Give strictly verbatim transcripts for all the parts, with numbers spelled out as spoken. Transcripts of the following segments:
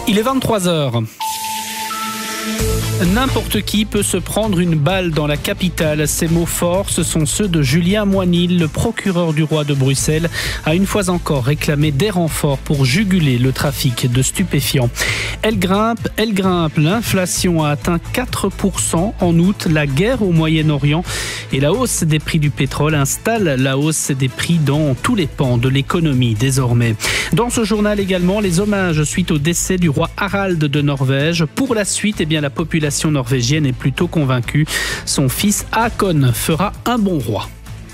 Il est vingt-trois heures. N'importe qui peut se prendre une balle dans la capitale. Ces mots forts, ce sont ceux de Julien Moinil, le procureur du roi de Bruxelles, a une fois encore réclamé des renforts pour juguler le trafic de stupéfiants. Elle grimpe, elle grimpe. L'inflation a atteint quatre pour cent en août. La guerre au Moyen-Orient et la hausse des prix du pétrole installent la hausse des prix dans tous les pans de l'économie désormais. Dans ce journal également, les hommages suite au décès du roi Harald de Norvège. Pour la suite, eh bien, la population norvégienne est plutôt convaincue. Son fils Haakon fera un bon roi.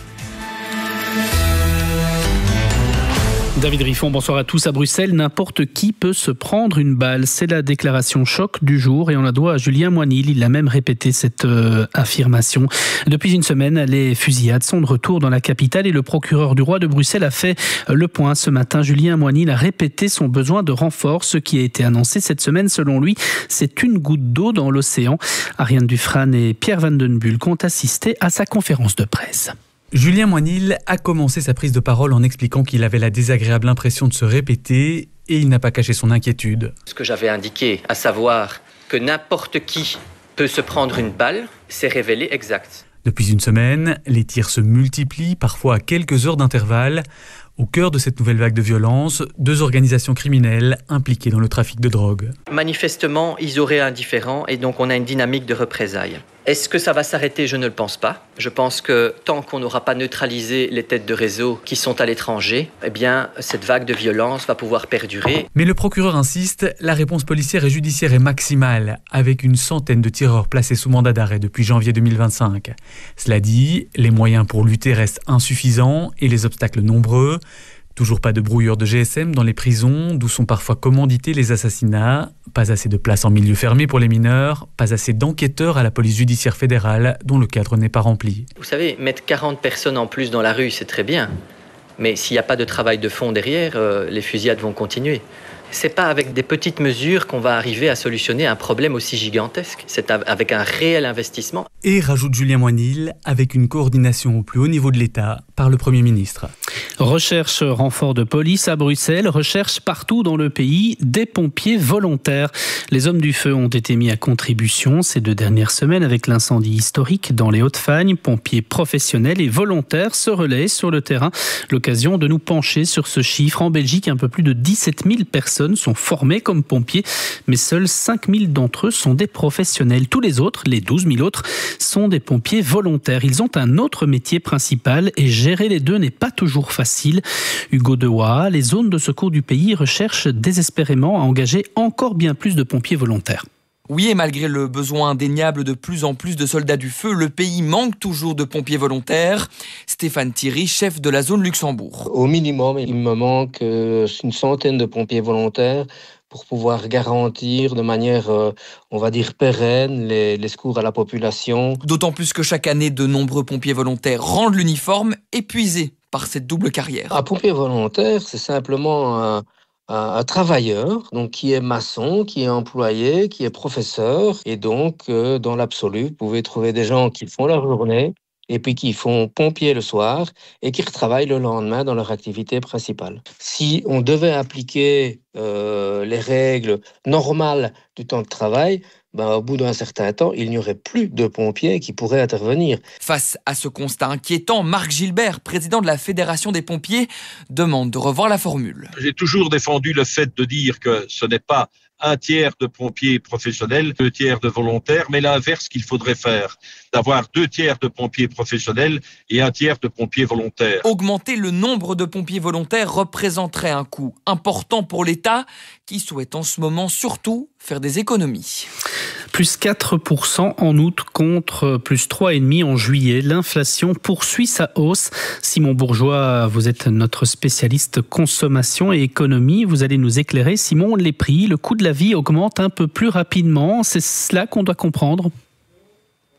David Riffon, bonsoir à tous. À Bruxelles, n'importe qui peut se prendre une balle. C'est la déclaration choc du jour et on la doit à Julien Moinil. Il a même répété cette euh, affirmation. Depuis une semaine, les fusillades sont de retour dans la capitale et le procureur du roi de Bruxelles a fait le point ce matin. Julien Moinil a répété son besoin de renfort. Ce qui a été annoncé cette semaine, selon lui, c'est une goutte d'eau dans l'océan. Ariane Dufresne et Pierre Van den Bulck ont assisté à sa conférence de presse. Julien Moinil a commencé sa prise de parole en expliquant qu'il avait la désagréable impression de se répéter et il n'a pas caché son inquiétude. Ce que j'avais indiqué, à savoir que n'importe qui peut se prendre une balle, s'est révélé exact. Depuis une semaine, les tirs se multiplient, parfois à quelques heures d'intervalle. Au cœur de cette nouvelle vague de violence, deux organisations criminelles impliquées dans le trafic de drogue. Manifestement, ils auraient un différend et donc on a une dynamique de représailles. Est-ce que ça va s'arrêter ? Je ne le pense pas. Je pense que tant qu'on n'aura pas neutralisé les têtes de réseau qui sont à l'étranger, eh bien, cette vague de violence va pouvoir perdurer. Mais le procureur insiste, la réponse policière et judiciaire est maximale, avec une centaine de tireurs placés sous mandat d'arrêt depuis janvier deux mille vingt-cinq. Cela dit, les moyens pour lutter restent insuffisants et les obstacles nombreux. Toujours pas de brouilleurs de G S M dans les prisons, d'où sont parfois commandités les assassinats. Pas assez de places en milieu fermé pour les mineurs. Pas assez d'enquêteurs à la police judiciaire fédérale, dont le cadre n'est pas rempli. Vous savez, mettre quarante personnes en plus dans la rue, c'est très bien. Mais s'il n'y a pas de travail de fond derrière, euh, les fusillades vont continuer. C'est pas avec des petites mesures qu'on va arriver à solutionner un problème aussi gigantesque. C'est avec un réel investissement. Et rajoute Julien Moinil, avec une coordination au plus haut niveau de l'État par le Premier ministre. Recherche renfort de police à Bruxelles, recherche partout dans le pays des pompiers volontaires. Les hommes du feu ont été mis à contribution ces deux dernières semaines avec l'incendie historique dans les Hauts-de-Fagne. Pompiers professionnels et volontaires se relaient sur le terrain. L'occasion de nous pencher sur ce chiffre. En Belgique, un peu plus de dix-sept mille personnes sont formés comme pompiers, mais seuls cinq mille d'entre eux sont des professionnels. Tous les autres, les douze mille autres, sont des pompiers volontaires. Ils ont un autre métier principal et gérer les deux n'est pas toujours facile. Hugo Dewa, les zones de secours du pays recherchent désespérément à engager encore bien plus de pompiers volontaires. Oui, et malgré le besoin indéniable de plus en plus de soldats du feu, le pays manque toujours de pompiers volontaires. Stéphane Thierry, chef de la zone Luxembourg. Au minimum, il me manque une centaine de pompiers volontaires pour pouvoir garantir de manière, euh, on va dire, pérenne les, les secours à la population. D'autant plus que chaque année, de nombreux pompiers volontaires rendent l'uniforme épuisés par cette double carrière. Un pompier volontaire, c'est simplement un... un travailleur donc qui est maçon, qui est employé, qui est professeur. Et donc, euh, dans l'absolu, vous pouvez trouver des gens qui font leur journée et puis qui font pompier le soir et qui retravaillent le lendemain dans leur activité principale. Si on devait appliquer euh, les règles normales du temps de travail, ben, au bout d'un certain temps, il n'y aurait plus de pompiers qui pourraient intervenir. Face à ce constat inquiétant, Marc Gilbert, président de la Fédération des pompiers, demande de revoir la formule. J'ai toujours défendu le fait de dire que ce n'est pas un tiers de pompiers professionnels, deux tiers de volontaires, mais l'inverse qu'il faudrait faire, d'avoir deux tiers de pompiers professionnels et un tiers de pompiers volontaires. Augmenter le nombre de pompiers volontaires représenterait un coût important pour l'État qui souhaite en ce moment surtout faire des économies. Plus quatre pour cent en août contre plus trois virgule cinq pour cent en juillet. L'inflation poursuit sa hausse. Simon Bourgeois, vous êtes notre spécialiste consommation et économie. Vous allez nous éclairer. Simon, les prix, le coût de la vie augmente un peu plus rapidement. C'est cela qu'on doit comprendre ?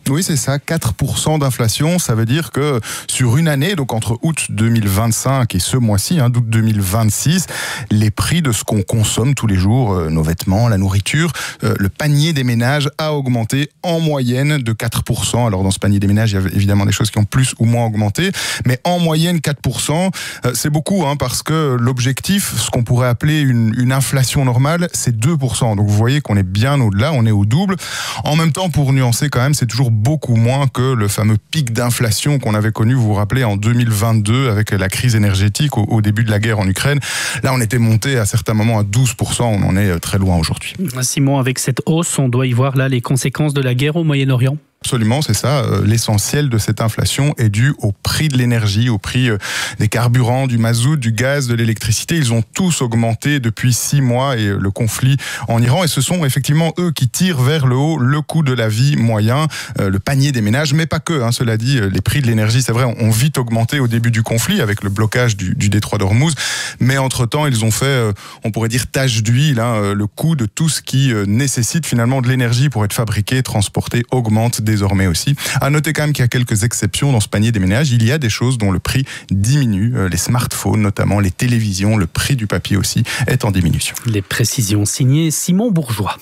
Oui, c'est ça, quatre pour cent d'inflation. Ça veut dire que sur une année, donc entre août deux mille vingt-cinq et ce mois-ci, hein, d'août deux mille vingt-six, les prix de ce qu'on consomme tous les jours, euh, nos vêtements, la nourriture, euh, le panier des ménages a augmenté en moyenne de quatre pour cent. Alors dans ce panier des ménages, il y a évidemment des choses qui ont plus ou moins augmenté, mais en moyenne quatre pour cent, euh, c'est beaucoup, hein, parce que l'objectif, ce qu'on pourrait appeler une, une inflation normale, c'est deux pour cent. Donc vous voyez qu'on est bien au-delà, on est au double. En même temps, pour nuancer quand même, c'est toujours beaucoup moins que le fameux pic d'inflation qu'on avait connu, vous vous rappelez, en deux mille vingt-deux avec la crise énergétique au, au début de la guerre en Ukraine. Là, on était monté à certains moments à douze pour cent, on en est très loin aujourd'hui. Simon, avec cette hausse, on doit y voir là les conséquences de la guerre au Moyen-Orient ? Absolument, c'est ça. L'essentiel de cette inflation est dû au prix de l'énergie, au prix des carburants, du mazout, du gaz, de l'électricité. Ils ont tous augmenté depuis six mois et le conflit en Iran. Et ce sont effectivement eux qui tirent vers le haut le coût de la vie moyen, le panier des ménages, mais pas que. Hein. Cela dit, les prix de l'énergie, c'est vrai, ont vite augmenté au début du conflit avec le blocage du, du détroit d'Ormuz. Mais entre-temps, ils ont fait, on pourrait dire, tache d'huile. Hein. Le coût de tout ce qui nécessite finalement de l'énergie pour être fabriqué, transporté, augmente désormais aussi. À noter quand même qu'il y a quelques exceptions dans ce panier des ménages. Il y a des choses dont le prix diminue. Les smartphones notamment, les télévisions, le prix du papier aussi est en diminution. Les précisions signées Simon Bourgeois.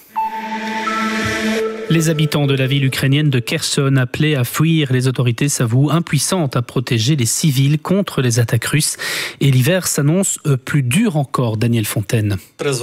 Les habitants de la ville ukrainienne de Kherson appelés à fuir, les autorités s'avouent impuissantes à protéger les civils contre les attaques russes. Et l'hiver s'annonce plus dur encore, Daniel Fontaine.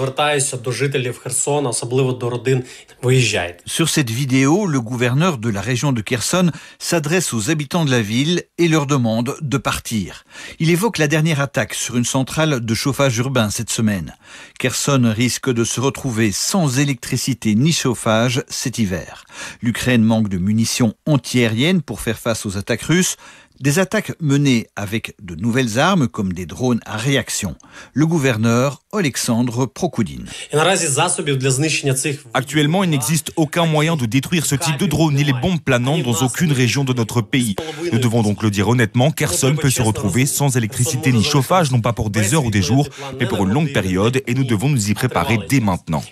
Sur cette vidéo, le gouverneur de la région de Kherson s'adresse aux habitants de la ville et leur demande de partir. Il évoque la dernière attaque sur une centrale de chauffage urbain cette semaine. Kherson risque de se retrouver sans électricité ni chauffage cet hiver. L'Ukraine manque de munitions antiaériennes pour faire face aux attaques russes. Des attaques menées avec de nouvelles armes comme des drones à réaction. Le gouverneur Alexandre Prokoudine. Actuellement, il n'existe aucun moyen de détruire ce type de drone ni les bombes planantes dans aucune région de notre pays. Nous devons donc le dire honnêtement, Kherson peut se retrouver sans électricité ni chauffage, non pas pour des heures ou des jours, mais pour une longue période, et nous devons nous y préparer dès maintenant.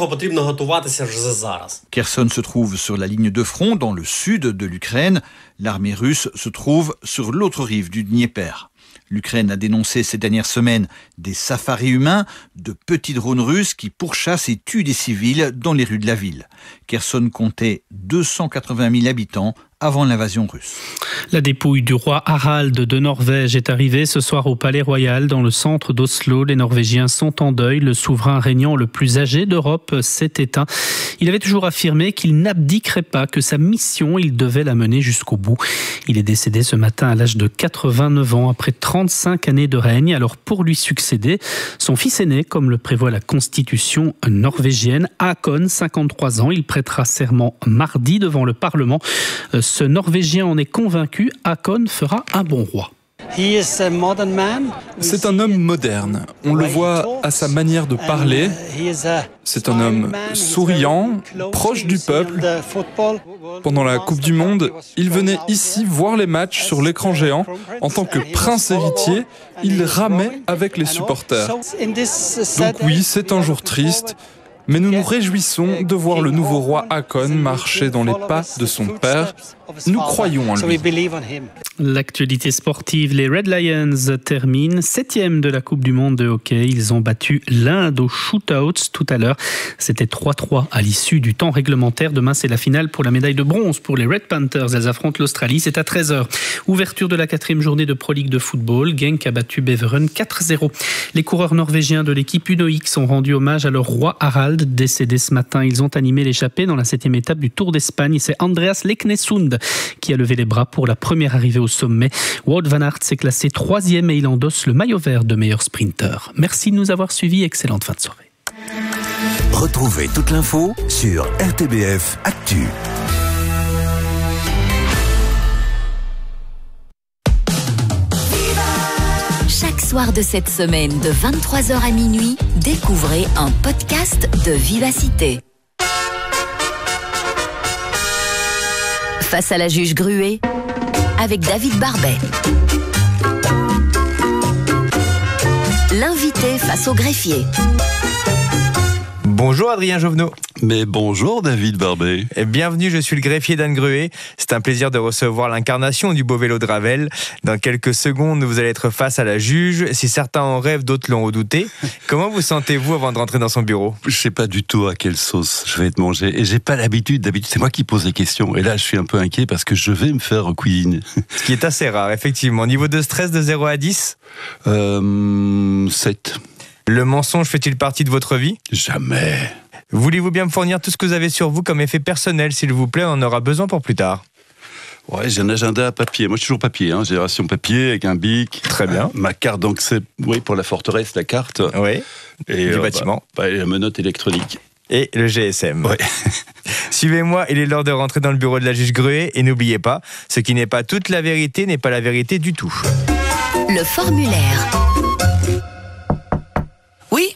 Kherson se trouve sur la ligne de front dans le sud de l'Ukraine. L'armée russe se trouve sur l'autre rive du Dniepr. L'Ukraine a dénoncé ces dernières semaines des safaris humains, de petits drones russes qui pourchassent et tuent des civils dans les rues de la ville. Kherson comptait deux cent quatre-vingt mille habitants avant l'invasion russe. La dépouille du roi Harald de Norvège est arrivée ce soir au Palais Royal dans le centre d'Oslo. Les Norvégiens sont en deuil. Le souverain régnant le plus âgé d'Europe s'est éteint. Il avait toujours affirmé qu'il n'abdiquerait pas, que sa mission, il devait la mener jusqu'au bout. Il est décédé ce matin à l'âge de quatre-vingt-neuf ans après trente-cinq années de règne. Alors pour lui succéder, son fils aîné, comme le prévoit la constitution norvégienne, Haakon, cinquante-trois ans, il prêtera serment mardi devant le Parlement. Ce Norvégien en est convaincu, Haakon fera un bon roi. C'est un homme moderne. On le voit à sa manière de parler. C'est un homme souriant, proche du peuple. Pendant la Coupe du Monde, il venait ici voir les matchs sur l'écran géant. En tant que prince héritier, il ramait avec les supporters. Donc oui, c'est un jour triste. Mais nous nous réjouissons de voir le nouveau roi Haakon marcher dans les pas de son père. Nous croyons en lui. L'actualité sportive, les Red Lions terminent septième de la Coupe du Monde de hockey. Ils ont battu l'Inde aux shootouts tout à l'heure. C'était trois trois à l'issue du temps réglementaire. Demain, c'est la finale pour la médaille de bronze pour les Red Panthers. Elles affrontent l'Australie. C'est à treize heures. Ouverture de la quatrième journée de Pro League de football. Genk a battu Beveren quatre zéro. Les coureurs norvégiens de l'équipe Uno X ont rendu hommage à leur roi Harald, décédé ce matin. Ils ont animé l'échappée dans la septième étape du Tour d'Espagne. C'est Andreas Leknesund qui a levé les bras pour la première arrivée au sommet. Wout van Aert s'est classé troisième et il endosse le maillot vert de meilleur sprinter. Merci de nous avoir suivis. Excellente fin de soirée. Retrouvez toute l'info sur R T B F Actu. Chaque soir de cette semaine, de vingt-trois heures à minuit, découvrez un podcast de Vivacité. Face à la juge Gruet, avec David Barbet. L'invité face au greffier. Bonjour Adrien Jovenot. Mais bonjour David Barbet. Et bienvenue, je suis le greffier d'Anne Gruet. C'est un plaisir de recevoir l'incarnation du beau vélo de Ravel. Dans quelques secondes, vous allez être face à la juge. Si certains en rêvent, d'autres l'ont redouté. Comment vous sentez-vous avant de rentrer dans son bureau ? Je sais pas du tout à quelle sauce je vais être mangé. Et j'ai pas l'habitude, d'habitude c'est moi qui pose les questions. Et là je suis un peu inquiet parce que je vais me faire cuisiner. Ce qui est assez rare, effectivement. Niveau de stress de zéro à dix ? Euh... sept. Le mensonge fait-il partie de votre vie ? Jamais. Voulez-vous bien me fournir tout ce que vous avez sur vous comme effet personnel, s'il vous plaît, on en aura besoin pour plus tard. Ouais, j'ai un agenda à papier. Moi, je suis toujours papier, hein. Génération papier avec un bic. Très bien. Ma carte d'accès, oui, pour la forteresse, la carte. Oui. Et du euh, bâtiment. Bah, bah, et la menotte électronique. Et le G S M. Ouais. Suivez-moi, il est l'heure de rentrer dans le bureau de la juge Gruet. Et n'oubliez pas, ce qui n'est pas toute la vérité n'est pas la vérité du tout. Le formulaire. Oui.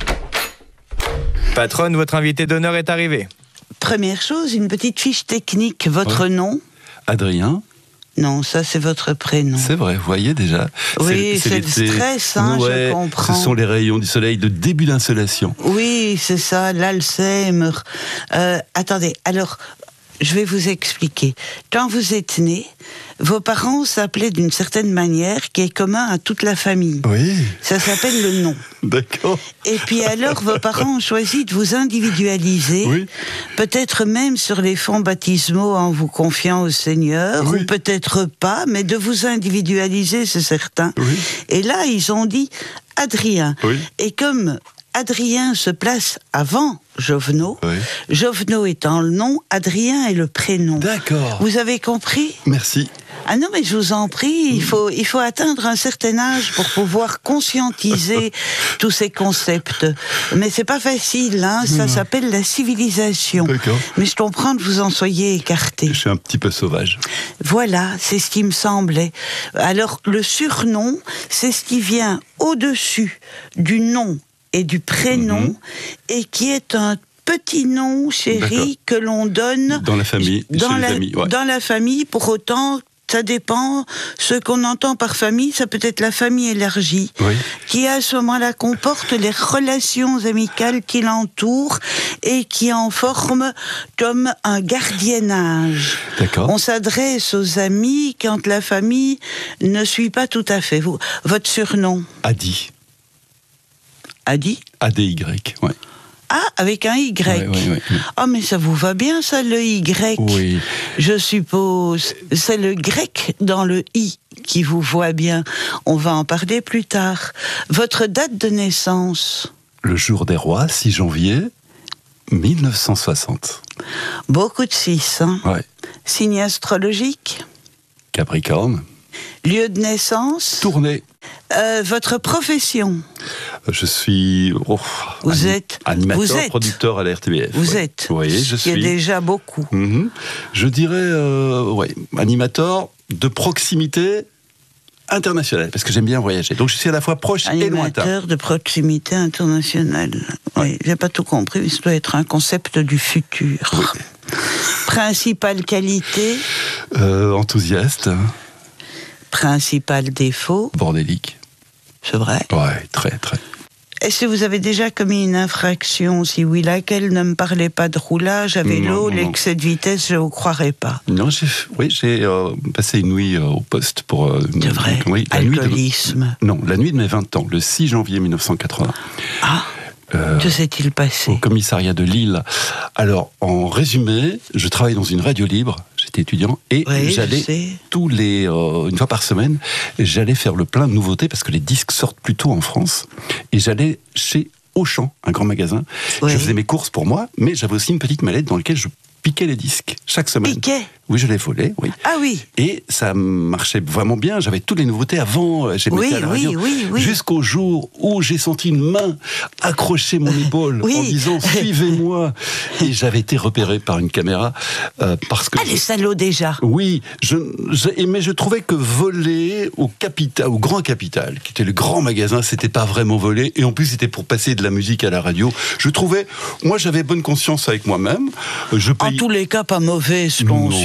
Patronne, votre invité d'honneur est arrivé. Première chose, une petite fiche technique. Votre ouais. nom ? Adrien. Non, ça c'est votre prénom. C'est vrai, vous voyez déjà. Oui, c'est, c'est le stress, hein, ouais, je comprends. Ce sont les rayons du soleil de début d'insolation. Oui, c'est ça, l'Alzheimer. Euh, attendez, alors, je vais vous expliquer. Quand vous êtes né, vos parents s'appelaient d'une certaine manière qui est commun à toute la famille. Oui. Ça s'appelle le nom. D'accord. Et puis alors, vos parents ont choisi de vous individualiser, oui. peut-être même sur les fonds baptismaux en vous confiant au Seigneur, oui. ou peut-être pas, mais de vous individualiser, c'est certain. Oui. Et là, ils ont dit Adrien. Oui. Et comme Adrien se place avant Jovenot, oui. Jovenot étant le nom, Adrien est le prénom. D'accord. Vous avez compris ? Merci. Ah non, mais je vous en prie, il faut, il faut atteindre un certain âge pour pouvoir conscientiser tous ces concepts. Mais c'est pas facile, hein, ça s'appelle la civilisation. D'accord. Mais je comprends que vous en soyez écarté. Je suis un petit peu sauvage. Voilà, c'est ce qui me semblait. Alors, le surnom, c'est ce qui vient au-dessus du nom et du prénom, mmh. et qui est un petit nom, chéri, D'accord. que l'on donne dans la famille, dans, chez la, les amis, ouais. dans la famille, pour autant, ça dépend, ce qu'on entend par famille, ça peut être la famille élargie, oui. qui à ce moment-là comporte les relations amicales qui l'entourent et qui en forment comme un gardiennage. D'accord. On s'adresse aux amis quand la famille ne suit pas tout à fait. Vous, votre surnom ? Adi. Adi ? A D Y, ouais. Ah, avec un Y. Ouais, ouais, ouais. Ah, mais ça vous va bien, ça, le Y. Oui. Je suppose. C'est le grec dans le I qui vous voit bien. On va en parler plus tard. Votre date de naissance ? Le jour des rois, six janvier mille neuf cent soixante. Beaucoup de six, hein ? Ouais. Signe astrologique ? Capricorne. Lieu de naissance ? Tournai. Euh, votre profession ? Je suis oh, vous anim- êtes, animateur, vous êtes, producteur à la R T B F. Vous ouais. êtes. Oui, je suis. Il y a déjà beaucoup. Mm-hmm. Je dirais, euh, ouais, animateur de proximité internationale, parce que j'aime bien voyager. Donc je suis à la fois proche animateur et lointain. Animateur de proximité internationale. Ouais. Oui, j'ai pas tout compris, mais ça doit être un concept du futur. Oui. Principale qualité ? euh, Enthousiaste. Principal défaut ? Bordélique. C'est vrai ? Ouais, très, très. Est-ce que vous avez déjà commis une infraction ? Si oui, laquelle? Ne me parlez pas de roulage à vélo, l'excès de vitesse, je ne vous croirais pas. Non, j'ai, oui, j'ai euh, passé une nuit euh, au poste pour... Euh, C'est vrai, oui, la alcoolisme. Nuit de, non, la nuit de mes vingt ans, le six janvier mille neuf cent quatre-vingts. Ah, euh, que s'est-il passé? Au commissariat de Lille. Alors, en résumé, je travaillais dans une radio libre, j'étais étudiant, et oui, j'allais tous les... Euh, une fois par semaine, j'allais faire le plein de nouveautés, parce que les disques sortent plus tôt en France, et j'allais chez Auchan, un grand magasin. Oui. Je faisais mes courses pour moi, mais j'avais aussi une petite mallette dans laquelle je piquais les disques, chaque semaine. Piquais? Oui, je les volais, oui. Ah oui. Et ça marchait vraiment bien. J'avais toutes les nouveautés avant. J'ai oui, mis à la radio. Oui, oui, oui. Jusqu'au jour où j'ai senti une main accrocher mon épaule oui. en disant « Suivez-moi ». Et j'avais été repéré par une caméra euh, parce que... Ah, les salauds déjà. Oui. Je, je, mais je trouvais que voler au capital, au Grand Capital, qui était le grand magasin, c'était pas vraiment voler. Et en plus, c'était pour passer de la musique à la radio. Je trouvais... Moi, j'avais bonne conscience avec moi-même. Je payais... En tous les cas, pas mauvaise conscience.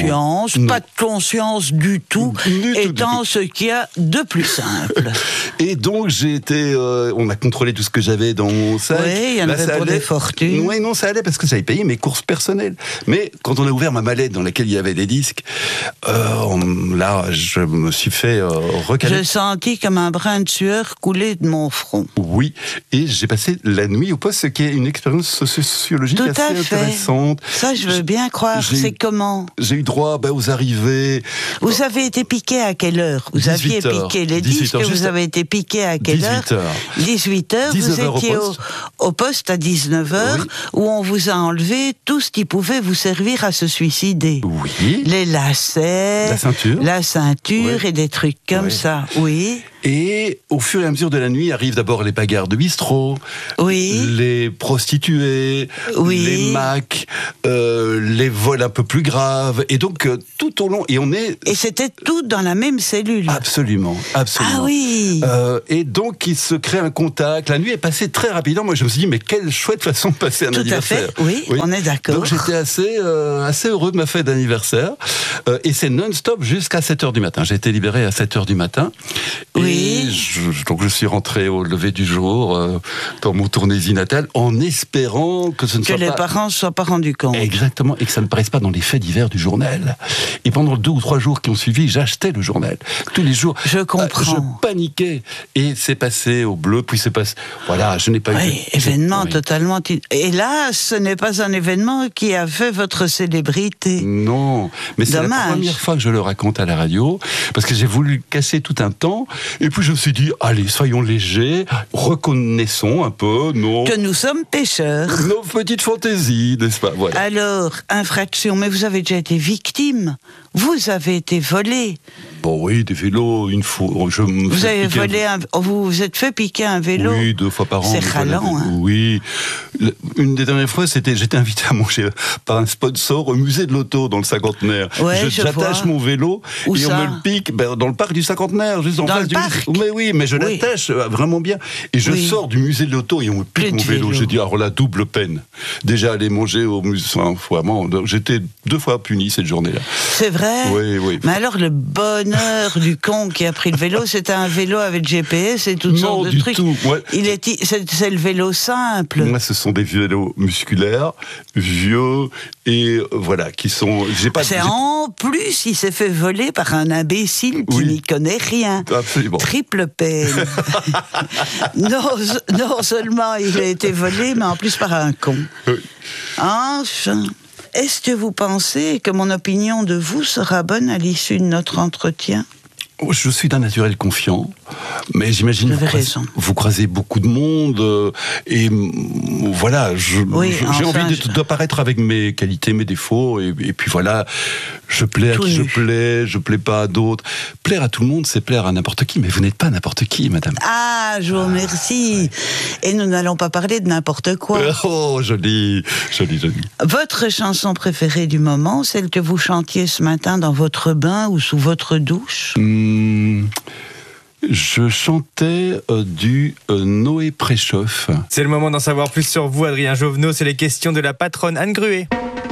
conscience, non. pas de conscience du tout, du étant tout, du ce qu'il y a de plus simple. Et donc j'ai été, euh, on a contrôlé tout ce que j'avais dans mon sac. Oui, il y en Là, avait ça pour allait. des fortunes. Oui, non, ça allait parce que j'avais payé mes courses personnelles. Mais quand on a ouvert ma mallette dans laquelle il y avait des disques, euh, on- là, je me suis fait euh, recaler. J'ai senti comme un brin de sueur couler de mon front. Oui, et j'ai passé la nuit au poste, ce qui est une expérience sociologique Tout assez à fait. intéressante. Ça, je veux bien croire. J'ai- C'est comment? J'ai eu droit bah, aux arrivées. Vous avez été piqué à quelle heure? Vous aviez dix-huit heures. piqué les dix-huit disques, heures, vous juste à- avez été piqué à quelle heure? dix-huit heures. dix-huit heures, vous dix-neuf heures au étiez au, poste. au poste à dix-neuf heures, Oui. où on vous a enlevé tout ce qui pouvait vous servir à se suicider. Oui. Les lacets, La ceinture. la ceinture Oui. et des trucs comme Oui. ça. Oui. Et au fur et à mesure de la nuit arrivent d'abord les bagarres de bistrot, oui. les prostituées, oui. les macs, euh, les vols un peu plus graves. Et donc euh, tout au long, et on est... Et c'était tout dans la même cellule. Absolument, absolument. Ah oui. Euh, et donc il se crée un contact. La nuit est passée très rapidement. Moi je me suis dit mais quelle chouette façon de passer un Tout anniversaire. à fait. Oui, oui. On est d'accord. Donc j'étais assez euh, assez heureux de ma fête d'anniversaire. Euh, et c'est non-stop jusqu'à sept heures du matin. J'ai été libéré à sept heures du matin. Oui. Et je, donc je suis rentré au lever du jour euh, dans mon tournée natale en espérant que ce ne que soit les pas... parents ne se soient pas rendus compte. Exactement, et que ça ne paraisse pas dans les faits divers du journal. Et pendant deux ou trois jours qui ont suivi, j'achetais le journal. Tous les jours. Je comprends. Euh, je paniquais. Et c'est passé au bleu, puis c'est passé... Voilà, je n'ai pas oui, eu... événement oui. totalement... Hélas, ce n'est pas un événement qui a fait votre célébrité. Non, mais c'est Dommage. la première fois que je le raconte à la radio, parce que j'ai voulu casser tout un temps, et puis je me suis dit, allez, soyons légers, reconnaissons un peu nos... Que nous sommes pêcheurs. Nos petites fantaisies, n'est-ce pas? Voilà. Alors, infraction, mais vous avez déjà été victime. Vous avez été volé. Bon, oui, des vélos, une fois. Je me Vous fais avez piquer un- volé un... Vous vous êtes fait piquer un vélo. Oui, deux fois par an. C'est je volais un ralent, vélo. hein. Oui. Le- Une des dernières fois, c'était, j'étais invité à manger par un sponsor au musée de l'auto dans le cinquantenaire. Ouais, je, je j'attache vois. mon vélo Où et ça on me le pique ben, dans le parc du cinquantenaire, juste en Dans face le du parc musée. Mais oui, mais je Oui. l'attache euh, vraiment bien. Et je Oui. sors du musée de l'auto et on me pique Plus mon de vélo. vélo. J'ai dit, alors la double peine. Déjà aller manger au musée, enfin, vraiment, j'étais deux fois puni cette journée-là. C'est vrai. Oui, oui. Mais alors, le bonheur du con qui a pris le vélo, c'était un vélo avec G P S et toutes Non, sortes de du trucs. tout. Moi- Il est, c'est, c'est le vélo simple. Moi, ce sont des vélos musculaires, vieux, et euh, voilà, qui sont... J'ai pas, C'est j'ai- en plus, il s'est fait voler par un imbécile qui Oui. n'y connaît rien. Absolument. Triple peine. non, non seulement il a été volé, mais en plus par un con. Oui. Enfin, est-ce que vous pensez que mon opinion de vous sera bonne à l'issue de notre entretien? Oh, je suis d'un naturel confiant, mais j'imagine Vous vous, avez croisez- raison. vous croisez beaucoup de monde, euh, et mm, voilà, je, Oui, je- j'ai enfin, envie je- de- d'apparaître avec mes qualités, mes défauts, et, et puis voilà, je plais à Tout qui je nu. plais, je plais pas à d'autres. Plaire à tout le monde, c'est plaire à n'importe qui, mais vous n'êtes pas n'importe qui, madame. Ah, je vous remercie. Et nous n'allons pas parler de n'importe quoi. Oh, joli, joli, joli. Votre chanson préférée du moment, celle que vous chantiez ce matin dans votre bain ou sous votre douche? Hmm, je chantais euh, du euh, Noé Préchauffe. C'est le moment d'en savoir plus sur vous, Adrien Jovenot. C'est les questions de la patronne Anne Gruet.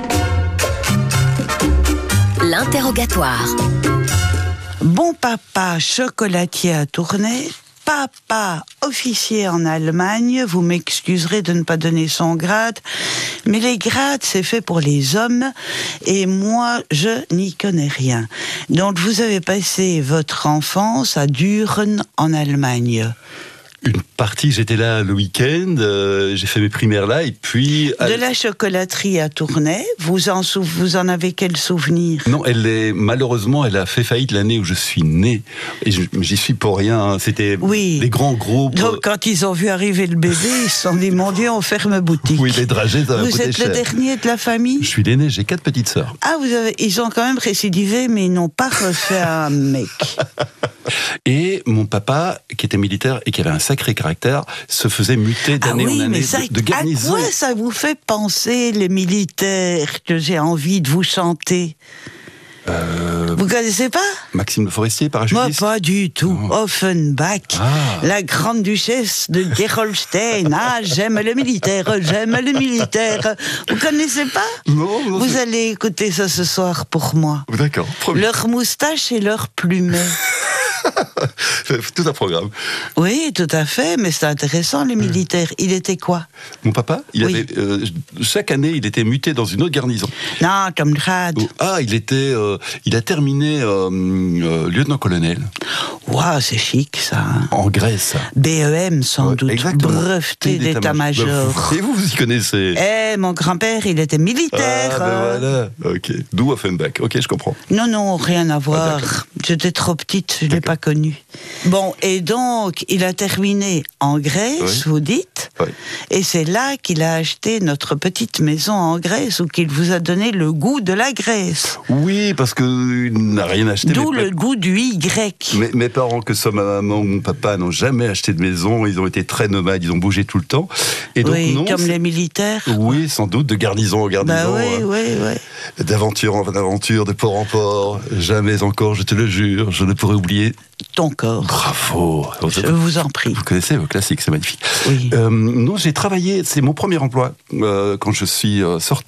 L'interrogatoire. Bon papa chocolatier à Tournai, papa officier en Allemagne, vous m'excuserez de ne pas donner son grade, mais les grades c'est fait pour les hommes et moi je n'y connais rien. Donc vous avez passé votre enfance à Düren en Allemagne. Une partie, j'étais là le week-end, euh, j'ai fait mes primaires là, et puis... De la chocolaterie à Tournai, vous en, sou- vous en avez quel souvenir? Non, elle est, malheureusement, elle a fait faillite l'année où je suis né. Et je- j'y suis pour rien, hein. C'était Oui. des grands groupes. Donc quand ils ont vu arriver le bébé, ils se sont dit, mon Dieu, on ferme boutique. Oui, les dragées, ça va Vous coûter êtes cher. le dernier de la famille? Je suis l'aîné, j'ai quatre petites sœurs. Ah, vous avez, ils ont quand même récidivé, mais ils n'ont pas refait un mec. Et mon papa, qui était militaire et qui avait un sacré caractère, se faisait muter Ah d'année oui, en année mais ça, de, de à garnison. quoi ça vous fait penser, les militaires, que j'ai envie de vous chanter? Euh, Vous connaissez pas? Maxime Le Forestier, parachutiste? Moi, pas du tout. Oh. Offenbach, ah. la grande duchesse de Gerolstein. Ah, j'aime le militaire, j'aime le militaire. Vous connaissez pas? Non, non. Vous allez écouter ça ce soir pour moi. D'accord. Promis. Leur moustache et leur plumet. Tout un programme. Oui, tout à fait, mais c'est intéressant, les militaires. Il était quoi? Mon papa, il oui. avait, euh, chaque année, il était muté dans une autre garnison. Non, comme grade. Oh, ah, il était, euh, il a terminé euh, euh, lieutenant-colonel. Waouh, c'est chic, ça. Hein. En Grèce. B E M, sans ouais, doute. Exactement. Breveté d'état-major. Et vous, vous y connaissez? Eh, mon grand-père, il était militaire. Ah, ben voilà. Ok. D'où Offenbach. Ok, je comprends. Non, non, rien à voir. Ah, j'étais trop petite, je ne l'ai pas connu. Bon, et donc, il a terminé en Grèce, oui. vous dites, oui. et c'est là qu'il a acheté notre petite maison en Grèce, ou qu'il vous a donné le goût de la Grèce. Oui, parce qu'il n'a rien acheté. D'où le goût du Y. Mes, mes parents, que ce soit ma maman ou mon papa, n'ont jamais acheté de maison, ils ont été très nomades, ils ont bougé tout le temps. Et donc, oui, non, comme les militaires. Oui, sans doute, de garnison en garnison. Bah oui, oui, oui. D'aventure en aventure, de port en port, jamais encore, je te le jure, je ne pourrai oublier ton corps. Bravo. Je vous en prie. Vous connaissez vos classiques, c'est magnifique. Oui. Euh, non, j'ai travaillé, c'est mon premier emploi euh, quand je suis euh, sorti